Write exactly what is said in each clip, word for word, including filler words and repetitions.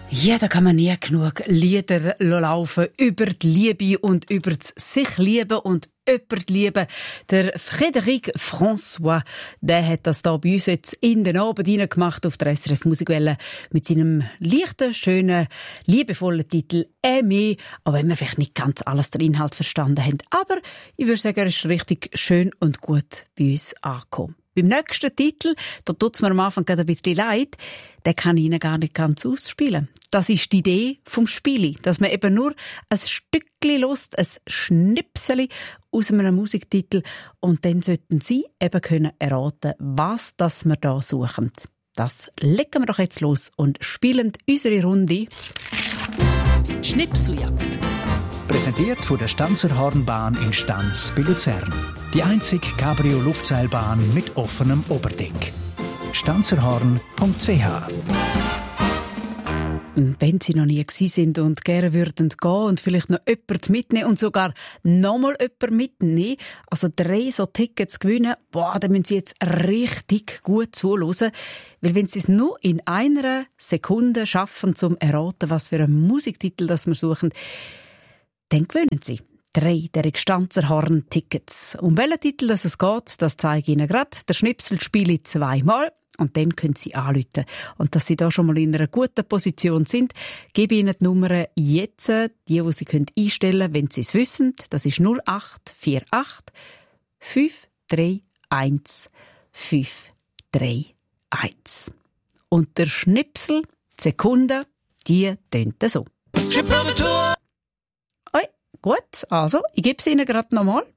Ja, da kann man nie genug Lieder laufen über die Liebe und über das sich lieben und jemand lieben. Der Frédéric François, der hat das da bei uns jetzt in den Abend hineingemacht auf der S R F Musikwelle mit seinem leichten, schönen, liebevollen Titel «Aimé», auch wenn wir vielleicht nicht ganz alles den Inhalt verstanden haben. Aber ich würde sagen, er ist richtig schön und gut bei uns angekommen. Beim nächsten Titel, da tut es mir am Anfang gerade ein bisschen leid, den kann ich Ihnen gar nicht ganz ausspielen. Das ist die Idee vom Spiel, dass man eben nur ein Stückchen hört, ein Schnipseli aus einem Musiktitel und dann sollten Sie eben können erraten, was das wir da suchen. Das legen wir doch jetzt los und spielen unsere Runde Schnipseljagd. Präsentiert von der Stanzerhornbahn in Stanz bei Luzern. Die einzige Cabrio-Luftseilbahn mit offenem Oberdeck. stanzerhorn punkt c h. Wenn Sie noch nie gewesen sind und gerne würden gehen und vielleicht noch jemanden mitnehmen und sogar nochmal jemanden mitnehmen, also drei so Tickets gewinnen, boah, dann müssen Sie jetzt richtig gut zuhören. Weil wenn Sie es nur in einer Sekunde schaffen, zum erraten, was für einen Musiktitel das wir suchen, dann gewinnen Sie drei der Stanzerhorn-Tickets. Um welchen Titel das es geht, das zeige ich Ihnen gerade. Der Schnipsel spiele ich zweimal. Und dann können Sie anrufen. Und dass Sie da schon mal in einer guten Position sind, gebe ich Ihnen die Nummer jetzt, die, die Sie einstellen können, wenn Sie es wissen. Das ist null acht vier acht fünf drei eins fünf drei eins. Und der Schnipsel, die Sekunde, die tönt so. Oi, gut, also, ich gebe es Ihnen gerade nochmal.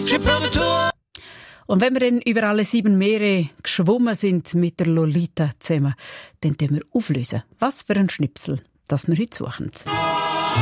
Und wenn wir dann über alle sieben Meere geschwommen sind mit der Lolita zusammen, dann tun wir auflösen, was für ein Schnipsel, das wir heute suchen.